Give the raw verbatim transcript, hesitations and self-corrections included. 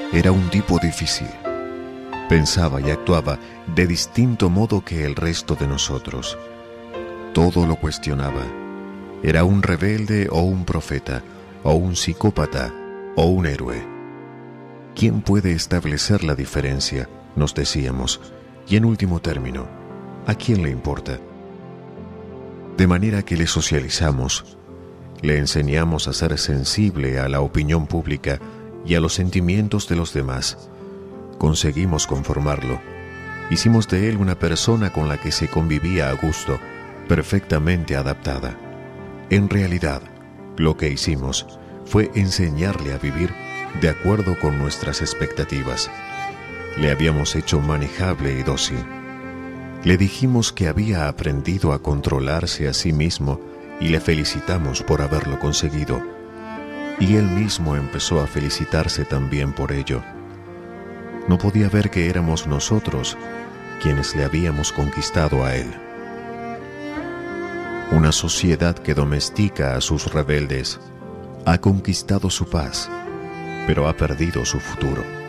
Era un tipo difícil. Pensaba y actuaba de distinto modo que el resto de nosotros. Todo lo cuestionaba. Era un rebelde o un profeta, o un psicópata o un héroe. ¿Quién puede establecer la diferencia?, nos decíamos, y en último término, ¿a quién le importa? De manera que le socializamos, le enseñamos a ser sensible a la opinión pública y a los sentimientos de los demás. Conseguimos conformarlo. Hicimos de él una persona con la que se convivía a gusto, perfectamente adaptada. En realidad, lo que hicimos fue enseñarle a vivir de acuerdo con nuestras expectativas. Le habíamos hecho manejable y dócil. Le dijimos que había aprendido a controlarse a sí mismo y le felicitamos por haberlo conseguido. Y él mismo empezó a felicitarse también por ello. No podía ver que éramos nosotros quienes le habíamos conquistado a él. Una sociedad que domestica a sus rebeldes ha conquistado su paz, pero ha perdido su futuro.